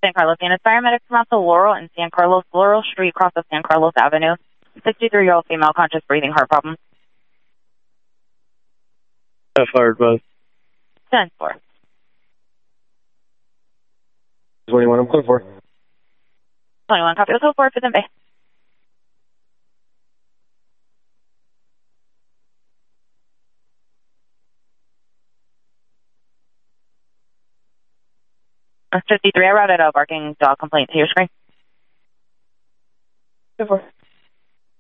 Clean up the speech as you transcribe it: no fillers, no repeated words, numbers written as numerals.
San Carlos Units. Paramedics come out to Laurel and San Carlos, Laurel Street, across of San Carlos Avenue. 63-year-old female, conscious breathing, heart problems. Fired both. 10-4. 21, I'm clear for. 21, copy. Let's go forward for them, Bay. That's 53. I routed a barking dog complaint to your screen. 4.